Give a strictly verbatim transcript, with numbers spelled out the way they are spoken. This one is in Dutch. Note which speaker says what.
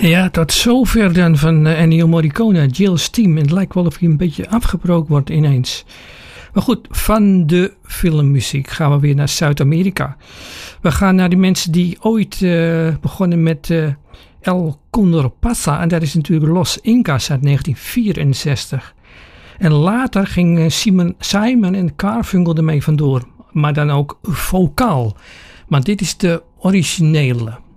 Speaker 1: Ja, tot zover dan van uh, Ennio Morricone, Jill's Team. En het lijkt wel of hij een beetje afgebroken wordt ineens. Maar goed, van de filmmuziek gaan we weer naar Zuid-Amerika. We gaan naar die mensen die ooit uh, begonnen met uh, El Condor Pasa. En dat is natuurlijk Los Incas uit negentien vierenzestig. En later ging Simon, Simon en Garfunkel ermee vandoor. Maar dan ook vocaal. Maar dit is de originele.